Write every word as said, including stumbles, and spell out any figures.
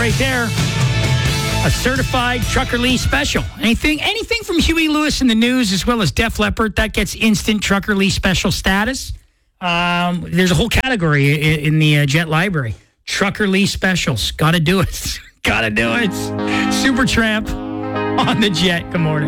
right there. A certified Trucker Lee special. Anything anything from Huey Lewis in the News as well as Def Leppard, that gets instant Trucker Lee special status. Um, there's a whole category in, in the uh, Jet library. Trucker Lee specials. Got to do it. Got to do it. Supertramp on the Jet. Good morning.